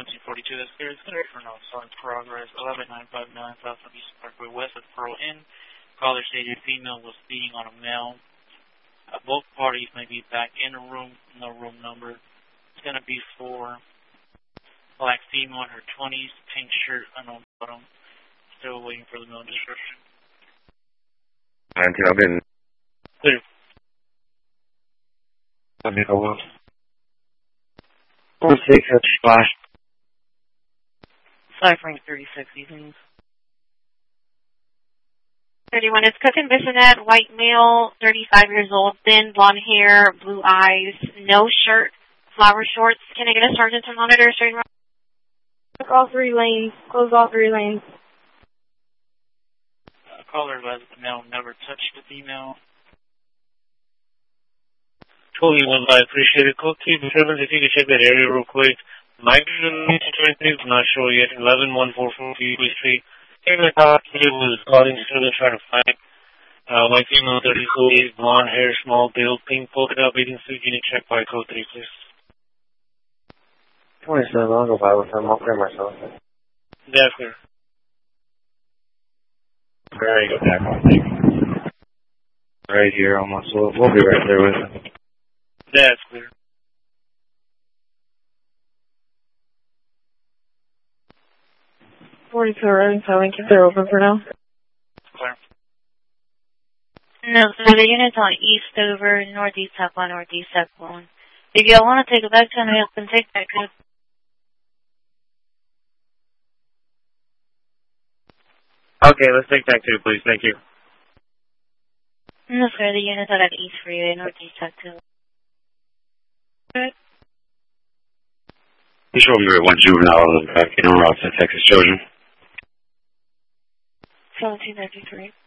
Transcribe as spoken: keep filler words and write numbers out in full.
seventeen forty-two, that's clear. It's clear for no in progress. eleven nine five nine South East Parkway West at Pearl Inn. Caller stated female was beating on a male. Uh, both parties may be back in a room. No room number. It's going to be for black female in her twenties, pink shirt, unknown bottom. Still waiting for the male description. Until then. Clear. Okay, I will. Four six splash. Ciphering thirty-six evenings. thirty-one is Cookin Bissonette, white male, thirty-five years old, thin, blonde hair, blue eyes, no shirt, flower shorts. Can I get a sergeant to monitor straight around? Close all three lanes. Close all three lanes. Uh, caller advised the male never touched the female. Totally one by appreciated. Code three seven, if you could check that area real quick. Nitrogen I'm not sure yet. eleven one four four three three. Taylor thought he was calling students trying to find uh, white female thirty-four, blonde hair, small build, pink polka dot bathing suit. Unit check by code three, please. twenty-seven, I'll go by with him. I'll clear myself. That's clear. Very good, back on thing. Right here almost. We'll, we'll be right there with him. That's clear. forty-two road, so I think they're open for now. Clear. No, so the unit's on east over, northeast up on northeast up one. If y'all want to take a back turn, you can take that code. Okay, let's take that too, please. Thank you. No, sir, the unit's on east freeway, northeast up two. You showed me one juvenile in the back in route to Texas children. seventeen ninety-three.